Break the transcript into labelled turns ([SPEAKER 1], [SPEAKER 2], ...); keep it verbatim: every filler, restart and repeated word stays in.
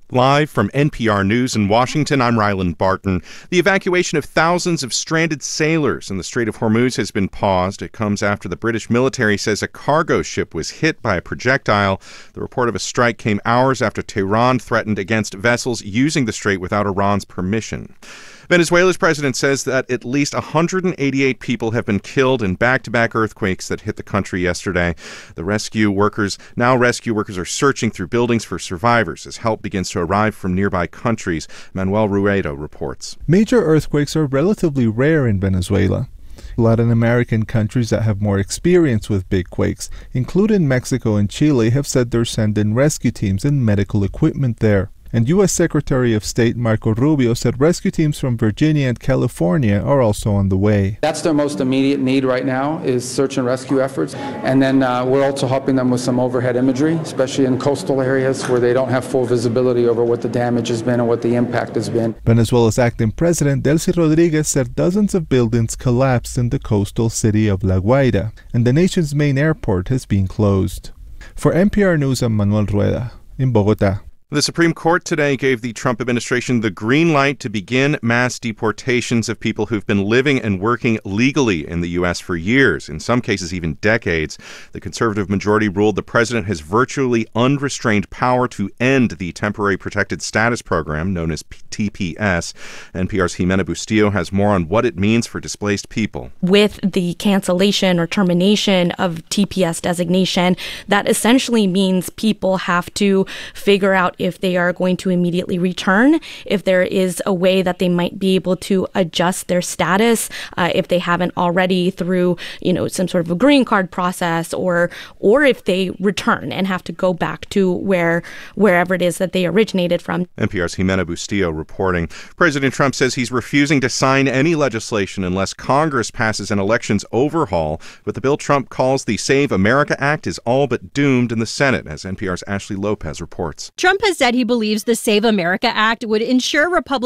[SPEAKER 1] Live from N P R News in Washington, I'm Ryland Barton. The evacuation of thousands of stranded sailors in the Strait of Hormuz has been paused. It comes after the British military says a cargo ship was hit by a projectile. The report of a strike came hours after Tehran threatened against vessels using the strait without Iran's permission. Venezuela's president says that at least one hundred eighty-eight people have been killed in back-to-back earthquakes that hit the country yesterday. The rescue workers, now rescue workers are searching through buildings for survivors as help begins to arrive from nearby countries. Manuel Ruedo reports.
[SPEAKER 2] Major earthquakes are relatively rare in Venezuela. Latin American countries that have more experience with big quakes, including Mexico and Chile, have said they're sending rescue teams and medical equipment there. And U S Secretary of State Marco Rubio said rescue teams from Virginia and California are also on the way.
[SPEAKER 3] That's their most immediate need right now is search and rescue efforts. And then uh, we're also helping them with some overhead imagery, especially in coastal areas where they don't have full visibility over what the damage has been and what the impact has been.
[SPEAKER 2] Venezuela's acting president, Delcy Rodriguez, said dozens of buildings collapsed in the coastal city of La Guaira, and the nation's main airport has been closed. For N P R News, I'm Manuel Rueda in Bogotá.
[SPEAKER 1] The Supreme Court today gave the Trump administration the green light to begin mass deportations of people who've been living and working legally in the U S for years, in some cases even decades. The conservative majority ruled the president has virtually unrestrained power to end the Temporary Protected Status Program, known as T P S. N P R's Jimena Bustillo has more on what it means for displaced people.
[SPEAKER 4] With the cancellation or termination of T P S designation, that essentially means people have to figure out if they are going to immediately return, if there is a way that they might be able to adjust their status, uh, if they haven't already through, you know, some sort of a green card process, or or if they return and have to go back to where wherever it is that they originated from.
[SPEAKER 1] N P R's Jimena Bustillo reporting. President Trump says he's refusing to sign any legislation unless Congress passes an elections overhaul, but the bill Trump calls the Save America Act is all but doomed in the Senate, as N P R's Ashley Lopez reports.
[SPEAKER 5] Trump has said he believes the Save America Act would ensure Republicans